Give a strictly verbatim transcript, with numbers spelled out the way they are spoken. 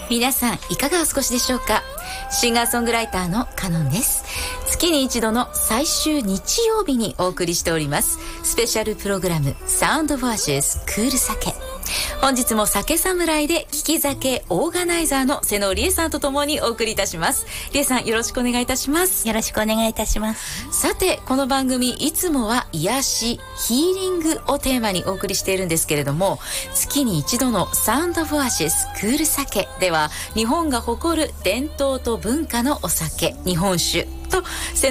皆さんいかがお過ごしでしょうか。シンガーソングライターのカノンです。月に一度の最終日曜日にお送りしておりますスペシャルプログラムサウンドボアシェスクール酒。本日も酒侍で聞き酒オーガナイザーの瀬野理恵さんとともにお送りいたします。理恵さん、よろしくお願いいたします。 よろしくお願いいたします。 さて、この番組いつもは癒しヒーリングをテーマにお送りしているんですけれども、月に一度のサウンドボアシスクール酒では日本が誇る伝統と文化のお酒、日本酒と